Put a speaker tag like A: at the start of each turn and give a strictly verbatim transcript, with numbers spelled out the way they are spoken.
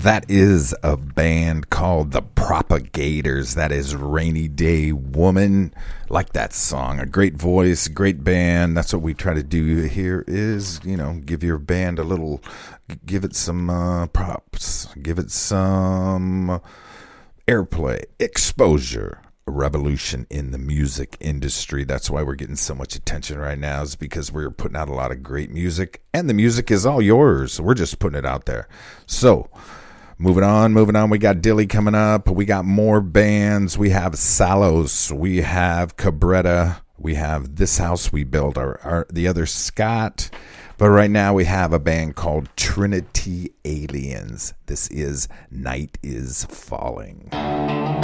A: That is a band called The Propagators. That is Rainy Day Woman. Like that song. A great voice, great band. That's what we try to do here is, you know, give your band a little, give it some uh, props. Give it some airplay, exposure. A revolution in the music industry. That's why we're getting so much attention right now, is because we're putting out a lot of great music, and the music is all yours. We're just putting it out there. So, moving on, moving on. We got Dilly coming up. We got more bands. We have Salos. We have Cabretta. We have This House We Built. Our, our the other Scott. But right now we have a band called Trinity Aliens. This is Night is Falling.